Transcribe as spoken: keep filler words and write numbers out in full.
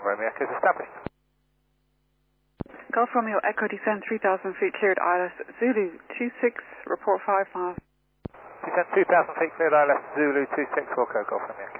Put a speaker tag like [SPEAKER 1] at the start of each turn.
[SPEAKER 1] Romeo Echo is established.
[SPEAKER 2] Golf Romeo Echo descend three thousand feet cleared I L S Zulu two six, report five miles.
[SPEAKER 1] Descend two thousand feet cleared I L S Zulu two six, Wilco Golf Romeo Echo.